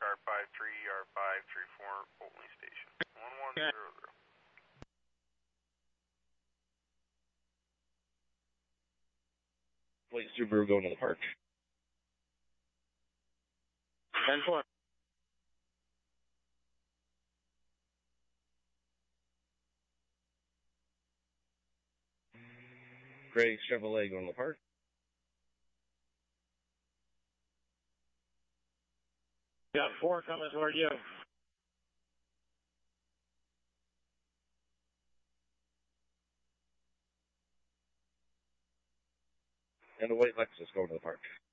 R53, R534, Boltley Station. 1100. White Subaru going to the park. 10-4. Gray Chevrolet going to the park. Got 4 coming toward you. And a white Lexus going to the park.